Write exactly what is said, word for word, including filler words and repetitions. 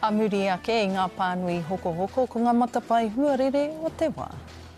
ka muri ake i ngā pānui hoko hoko ko ngā matapai huarere o te wā.